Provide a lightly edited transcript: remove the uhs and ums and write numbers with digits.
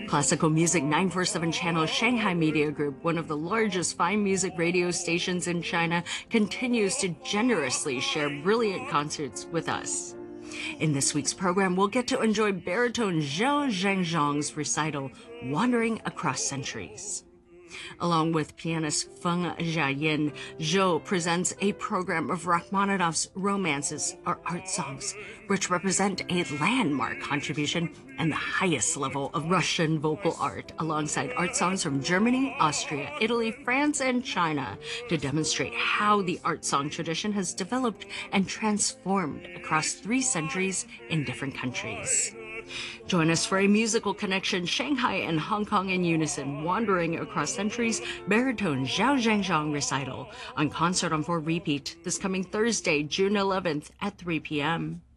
Classical Music 947 Channel Shanghai Media Group, one of the largest fine music radio stations in China, continues to generously share brilliant concerts with us. In this week's program, we'll get to enjoy baritone Zhou Zhengzhang's recital, Wandering Across Centuries. Along with pianist Feng Jiayin, Zhou presents a program of Rachmaninoff's romances or art songs, which represent a landmark contribution and the highest level of Russian vocal art, alongside art songs from Germany, Austria, Italy, France, and China, to demonstrate how the art song tradition has developed and transformed across 3 centuries in different countries. Join us for a musical connection, Shanghai and Hong Kong in unison, wandering across centuries, baritone Zhou Zhengzhang recital on Concert on 4 repeat this coming Thursday, June 11th at 3 p.m.